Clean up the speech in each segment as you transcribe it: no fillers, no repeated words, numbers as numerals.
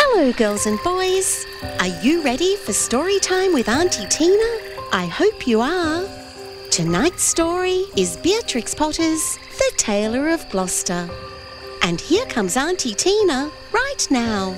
Hello, girls and boys. Are you ready for story time with Auntie Tina? I hope you are. Tonight's story is Beatrix Potter's The Tailor of Gloucester. And here comes Auntie Tina right now.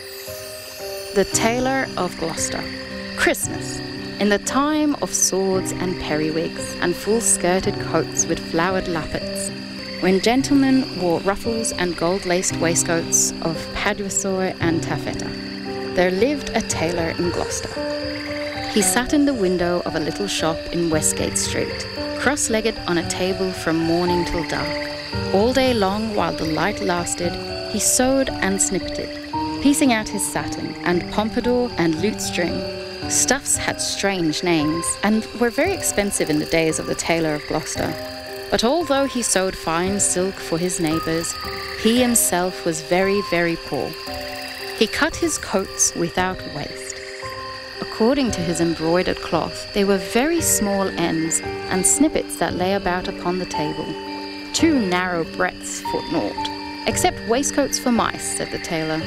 The Tailor of Gloucester. Christmas. In the time of swords and periwigs and full-skirted coats with flowered lappets, when gentlemen wore ruffles and gold-laced waistcoats of paduasoy and taffeta, there lived a tailor in Gloucester. He sat in the window of a little shop in Westgate Street, cross-legged on a table from morning till dark. All day long, while the light lasted, he sewed and snippeted, piecing out his satin and pompadour and lute-string. Stuffs had strange names and were very expensive in the days of the Tailor of Gloucester. But although he sewed fine silk for his neighbours, he himself was very, very poor. He cut his coats without waist. According to his embroidered cloth, they were very small ends and snippets that lay about upon the table. 2 narrow breadths for naught, except waistcoats for mice, said the tailor.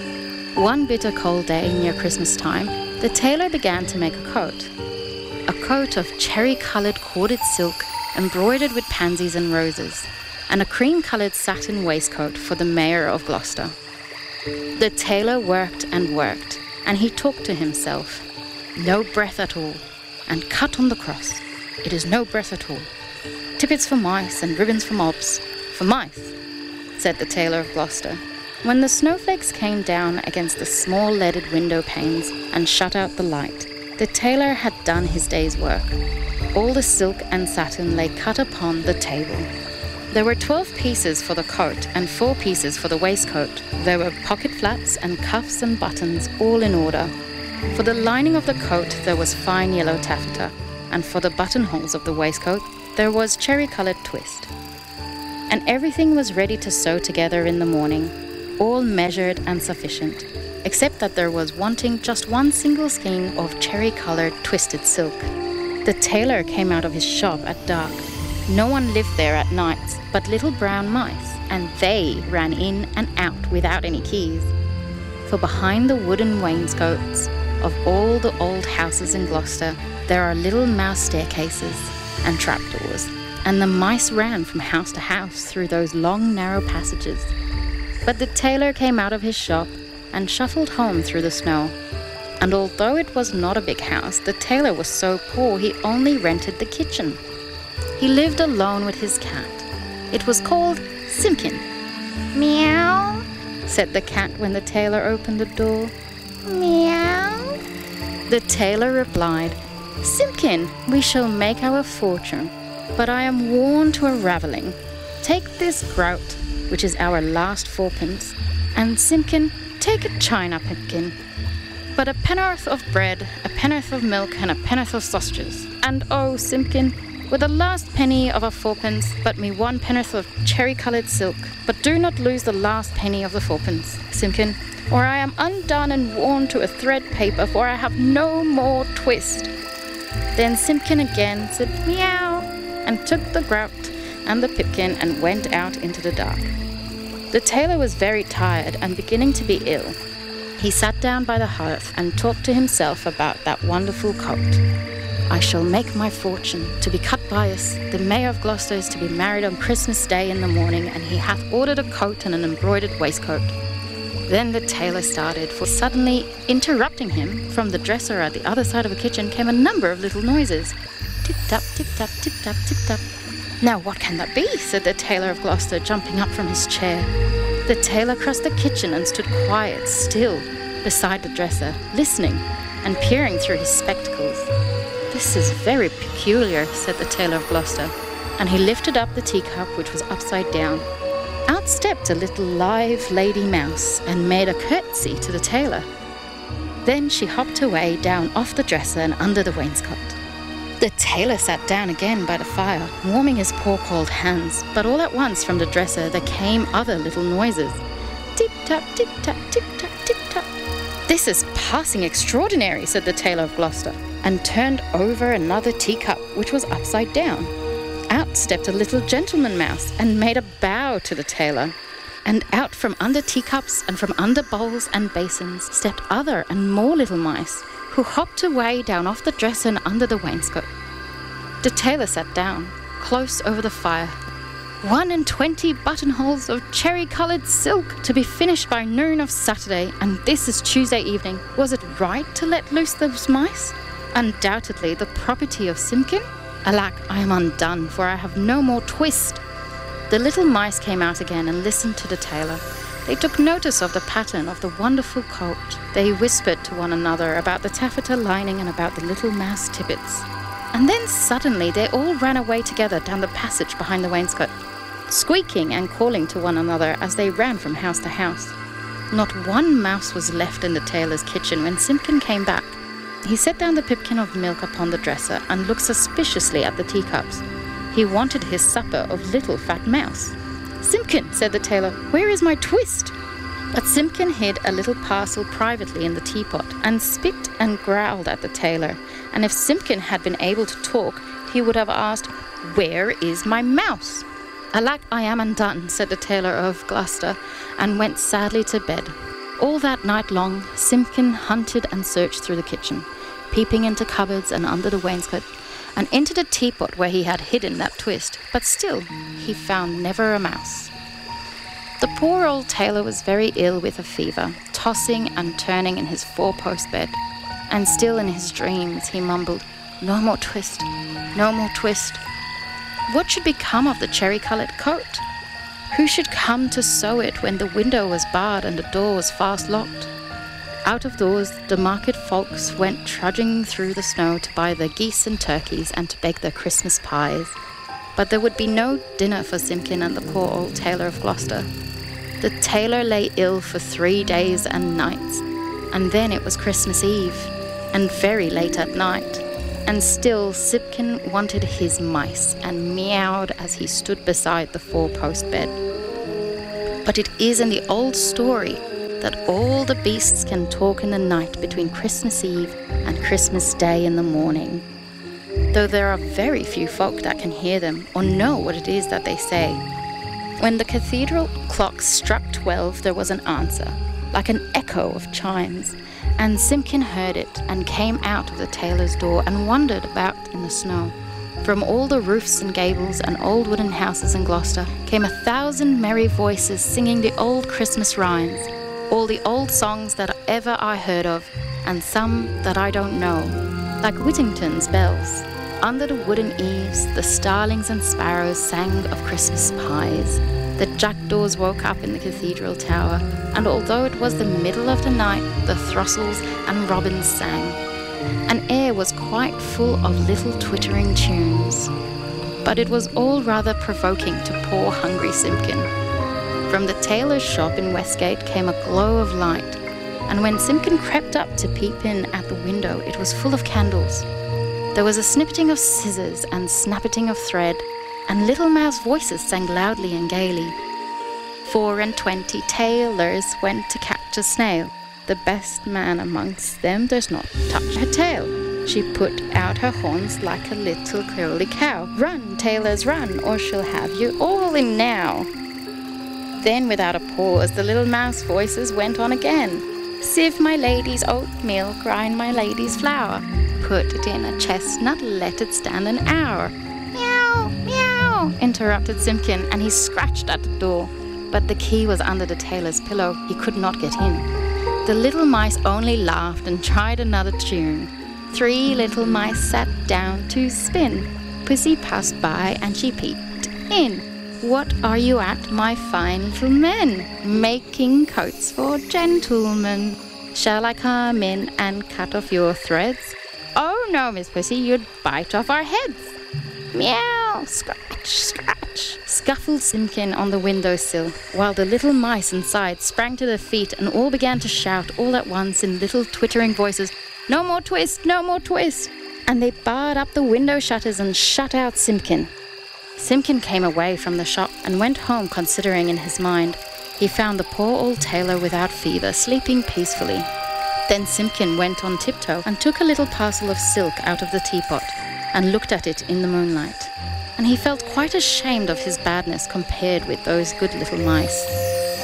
One bitter cold day near Christmas time, the tailor began to make a coat of cherry-coloured corded silk embroidered with pansies and roses, and a cream-coloured satin waistcoat for the Mayor of Gloucester. The tailor worked, and he talked to himself. No breath at all, and cut on the cross. It is no breath at all. Tippets for mice and ribbons for mobs. For mice, said the Tailor of Gloucester. When the snowflakes came down against the small leaded window panes and shut out the light, the tailor had done his day's work. All the silk and satin lay cut upon the table. There were 12 pieces for the coat and 4 pieces for the waistcoat. There were pocket flaps and cuffs and buttons, all in order. For the lining of the coat there was fine yellow taffeta, and for the buttonholes of the waistcoat there was cherry-coloured twist. And everything was ready to sew together in the morning, all measured and sufficient, except that there was wanting just one single skein of cherry-coloured twisted silk. The tailor came out of his shop at dark. No one lived there at nights but little brown mice, and they ran in and out without any keys. For behind the wooden wainscots of all the old houses in Gloucester, there are little mouse staircases and trapdoors, and the mice ran from house to house through those long narrow passages. But the tailor came out of his shop and shuffled home through the snow. And although it was not a big house, the tailor was so poor he only rented the kitchen. He lived alone with his cat. It was called Simpkin. Meow, said the cat when the tailor opened the door. Meow. The tailor replied, Simpkin, we shall make our fortune, but I am worn to a ravelling. Take this grout, which is our last 4pence, and Simpkin, take a china pipkin. But a pen'orth of bread, a pen'orth of milk, and a pen'orth of sausages. And oh, Simpkin, with the last penny of a 4pence, but me 1 pen'orth of cherry-coloured silk. But do not lose the last penny of the 4pence, Simpkin, or I am undone and worn to a thread paper, for I have no more twist. Then Simpkin again said meow, and took the grout and the pipkin and went out into the dark. The tailor was very tired and beginning to be ill. He sat down by the hearth and talked to himself about that wonderful coat. I shall make my fortune to be cut bias. The Mayor of Gloucester is to be married on Christmas Day in the morning, and he hath ordered a coat and an embroidered waistcoat. Then the tailor started, for suddenly, interrupting him, from the dresser at the other side of the kitchen came a number of little noises. Tip-tap, tip-tap, tip-tap, tip-tap. Now what can that be? Said the Tailor of Gloucester, jumping up from his chair. The tailor crossed the kitchen and stood quiet, still, beside the dresser, listening and peering through his spectacles. This is very peculiar, said the Tailor of Gloucester, and he lifted up the teacup, which was upside down. Out stepped a little live lady mouse and made a curtsy to the tailor. Then she hopped away down off the dresser and under the wainscot. The tailor sat down again by the fire, warming his poor cold hands, but all at once from the dresser there came other little noises. Tip-tap, tip-tap, tip-tap, tip-tap. This is passing extraordinary, said the Tailor of Gloucester, and turned over another teacup, which was upside down. Out stepped a little gentleman mouse and made a bow to the tailor. And out from under teacups and from under bowls and basins stepped other and more little mice, who hopped away down off the dresser and under the wainscot. The tailor sat down, close over the fire. 21 buttonholes of cherry-coloured silk to be finished by noon of Saturday, and this is Tuesday evening. Was it right to let loose those mice? Undoubtedly the property of Simpkin. Alack, I am undone, for I have no more twist. The little mice came out again and listened to the tailor. They took notice of the pattern of the wonderful coat. They whispered to one another about the taffeta lining and about the little mouse tippets. And then suddenly they all ran away together down the passage behind the wainscot, squeaking and calling to one another as they ran from house to house. Not one mouse was left in the tailor's kitchen when Simpkin came back. He set down the pipkin of milk upon the dresser and looked suspiciously at the teacups. He wanted his supper of little fat mouse. "Simpkin," said the tailor, "where is my twist?" But Simpkin hid a little parcel privately in the teapot and spit and growled at the tailor. And if Simpkin had been able to talk, he would have asked, "Where is my mouse?" "Alack, I am undone," said the tailor of Gloucester, and went sadly to bed. All that night long, Simpkin hunted and searched through the kitchen, peeping into cupboards and under the wainscot, and into the teapot where he had hidden that twist, but still he found never a mouse. The poor old tailor was very ill with a fever, tossing and turning in his four-post bed, and still in his dreams he mumbled, "No more twist, no more twist." What should become of the cherry-coloured coat? Who should come to sew it when the window was barred and the door was fast locked? Out of doors, the market folks went trudging through the snow to buy their geese and turkeys and to bake their Christmas pies. But there would be no dinner for Simpkin and the poor old tailor of Gloucester. The tailor lay ill for 3 days and nights, and then it was Christmas Eve, and very late at night, and still Simpkin wanted his mice and meowed as he stood beside the four-post bed. But it is in the old story that all the beasts can talk in the night between Christmas Eve and Christmas Day in the morning, though there are very few folk that can hear them or know what it is that they say. When the cathedral clock struck 12, there was an answer, like an echo of chimes, and Simpkin heard it and came out of the tailor's door and wandered about in the snow. From all the roofs and gables and old wooden houses in Gloucester came 1,000 merry voices singing the old Christmas rhymes, all the old songs that ever I heard of, and some that I don't know, like Whittington's bells. Under the wooden eaves, the starlings and sparrows sang of Christmas pies. The jackdaws woke up in the cathedral tower, and although it was the middle of the night, the throstles and robins sang. An air was quite full of little twittering tunes. But it was all rather provoking to poor hungry Simpkin. From the tailor's shop in Westgate came a glow of light, and when Simpkin crept up to peep in at the window, it was full of candles. There was a snippeting of scissors and snappeting of thread, and little mouse voices sang loudly and gaily. 24 tailors went to catch a snail. The best man amongst them does not touch her tail. She put out her horns like a little curly cow. Run, tailors, run, or she'll have you all in now. Then, without a pause, the little mouse voices went on again. Sieve my lady's oatmeal, grind my lady's flour. Put it in a chestnut, let it stand an hour. Meow, meow, interrupted Simpkin, and he scratched at the door. But the key was under the tailor's pillow. He could not get in. The little mice only laughed and tried another tune. 3 little mice sat down to spin. Pussy passed by and she peeped in. What are you at, my fine little men? Making coats for gentlemen. Shall I come in and cut off your threads? Oh no, Miss Pussy, you'd bite off our heads. Meow, scratch, scratch, scuffled Simpkin on the windowsill, while the little mice inside sprang to their feet and all began to shout all at once in little twittering voices, "No more twist, no more twist!" And they barred up the window shutters and shut out Simpkin. Simpkin came away from the shop and went home considering in his mind. He found the poor old tailor without fever, sleeping peacefully. Then Simpkin went on tiptoe and took a little parcel of silk out of the teapot and looked at it in the moonlight. And he felt quite ashamed of his badness compared with those good little mice.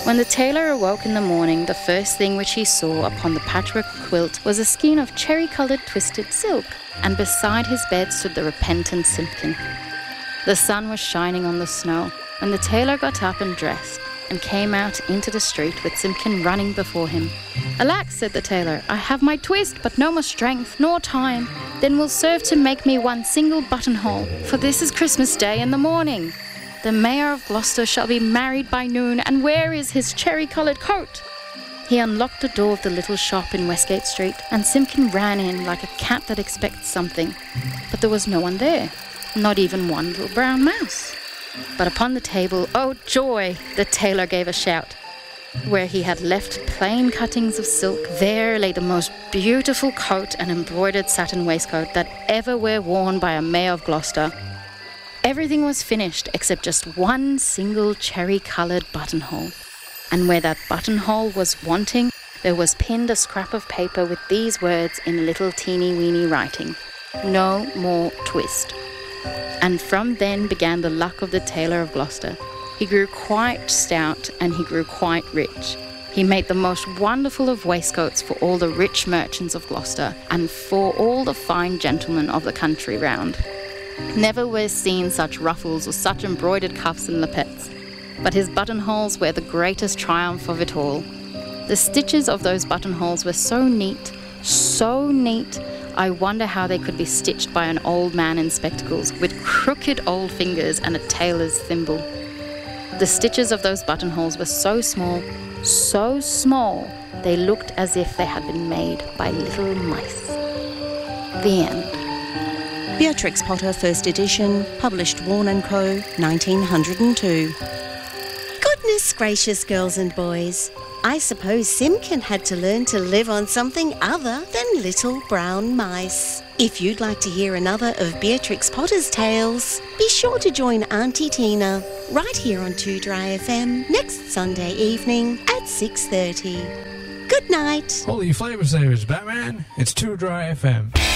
When the tailor awoke in the morning, the first thing which he saw upon the patchwork quilt was a skein of cherry-coloured twisted silk, and beside his bed stood the repentant Simpkin. The sun was shining on the snow when the tailor got up and dressed, and came out into the street with Simpkin running before him. "Alack," said the tailor, "I have my twist, but no more strength nor time than will serve to make me one single buttonhole, for this is Christmas Day in the morning. The Mayor of Gloucester shall be married by noon, and where is his cherry-coloured coat?" He unlocked the door of the little shop in Westgate Street, and Simpkin ran in like a cat that expects something. But there was no one there, not even one little brown mouse. But upon the table, oh joy, the tailor gave a shout. Where he had left plain cuttings of silk, there lay the most beautiful coat and embroidered satin waistcoat that ever were worn by a Mayor of Gloucester. Everything was finished except just one single cherry-coloured buttonhole. And where that buttonhole was wanting, there was pinned a scrap of paper with these words in little teeny-weeny writing: "No more twist." And from then began the luck of the tailor of Gloucester. He grew quite stout and he grew quite rich. He made the most wonderful of waistcoats for all the rich merchants of Gloucester and for all the fine gentlemen of the country round. Never were seen such ruffles or such embroidered cuffs and lappets, but his buttonholes were the greatest triumph of it all. The stitches of those buttonholes were so neat, I wonder how they could be stitched by an old man in spectacles with crooked old fingers and a tailor's thimble. The stitches of those buttonholes were so small, they looked as if they had been made by little mice. The end. Beatrix Potter, first edition, published Warne & Co., 1902. Goodness gracious, girls and boys. I suppose Simpkin had to learn to live on something other than little brown mice. If you'd like to hear another of Beatrix Potter's tales, be sure to join Auntie Tina right here on 2 Dry FM next Sunday evening at 6:30. Good night. Holy flavor savers, Batman. It's 2 Dry FM.